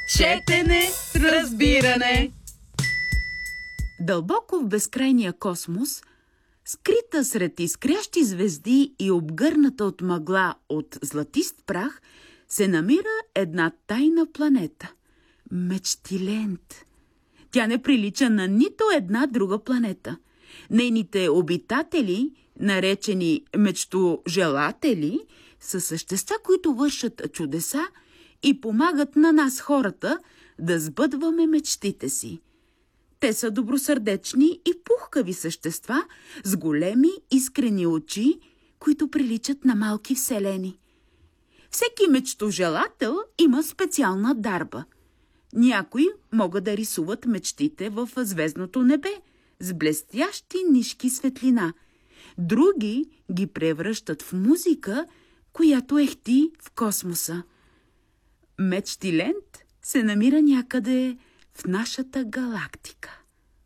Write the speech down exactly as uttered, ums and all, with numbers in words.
Четене с разбиране. Дълбоко в безкрайния космос, скрита сред изкрящи звезди и обгърната от мъгла от златист прах, се намира една тайна планета – Мечтиленд. Тя не прилича на нито една друга планета. Нейните обитатели, наречени мечтожелатели, са същества, които вършат чудеса и помагат на нас, хората, да сбъдваме мечтите си. Те са добросърдечни и пухкави същества с големи искрени очи, които приличат на малки вселени. Всеки мечтожелател има специална дарба. Някои могат да рисуват мечтите в звездното небе с блестящи нишки светлина. Други ги превръщат в музика, която ехти в космоса. Мечтиленд се намира някъде в нашата галактика.